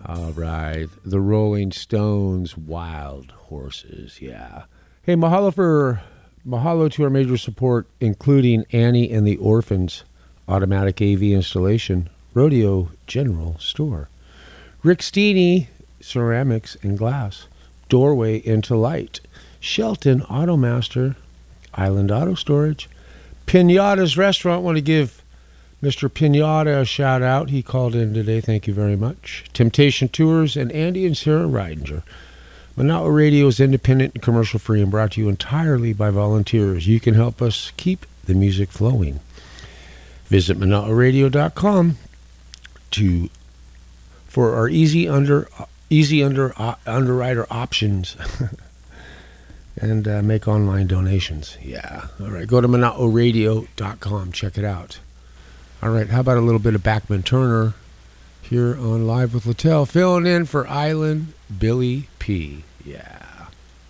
All right. The Rolling Stones, Wild Horses. Yeah. Hey, mahalo to our major support, including Annie and the Orphans, Automatic AV Installation, Rodeo General Store, Rick Steeny, Ceramics and Glass, Doorway into Light, Shelton Automaster, Island Auto Storage, Pinata's Restaurant. Want to give Mr. Pinata a shout out. He called in today. Thank you very much. Temptation Tours and Andy and Sarah Reidinger. Manawa Radio is independent and commercial free and brought to you entirely by volunteers. You can help us keep the music flowing. Visit ManawaRadio.com for our easy underwriter options and make online donations. Yeah. All right. Go to ManawaRadio.com. Check it out. All right. How about a little bit of Bachman Turner here on Live with Littell, filling in for Island Billy P. Yeah.